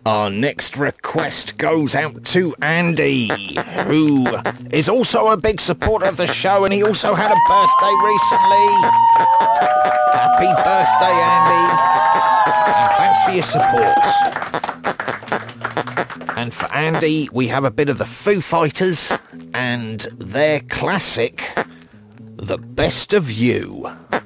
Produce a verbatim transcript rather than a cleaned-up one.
Our next request goes out to Andy, who is also a big supporter of the show, and he also had a birthday recently. Happy birthday, Andy, and thanks for your support. And for Andy, we have a bit of the Foo Fighters and their classic, The Best of You.